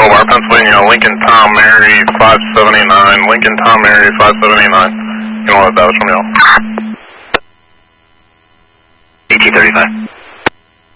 Gold Bar, Pennsylvania, Lincoln Tom Mary 5789, Lincoln Tom Mary 5789. You know what that was from y'all? 1835.